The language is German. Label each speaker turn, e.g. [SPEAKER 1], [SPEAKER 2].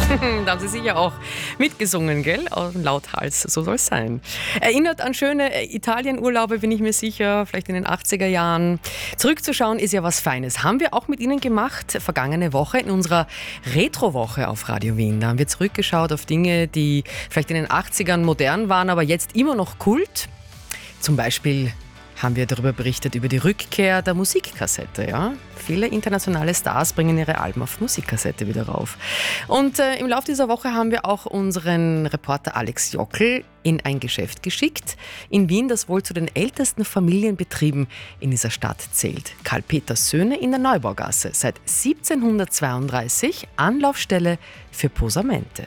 [SPEAKER 1] Da haben Sie sicher auch mitgesungen, gell? Lauthals, so soll es sein. Erinnert an schöne Italienurlaube, bin ich mir sicher, vielleicht in den 80er Jahren. Zurückzuschauen ist ja was Feines. Haben wir auch mit Ihnen gemacht, vergangene Woche in unserer Retro-Woche auf Radio Wien. Da haben wir zurückgeschaut auf Dinge, die vielleicht in den 80ern modern waren, aber jetzt immer noch Kult. Zum Beispiel haben wir darüber berichtet, über die Rückkehr der Musikkassette. Ja? Viele internationale Stars bringen ihre Alben auf Musikkassette wieder rauf. Und im Laufe dieser Woche haben wir auch unseren Reporter Alex Jockel in ein Geschäft geschickt in Wien, das wohl zu den ältesten Familienbetrieben in dieser Stadt zählt. Karl Peters Söhne in der Neubaugasse. Seit 1732 Anlaufstelle für Posamente.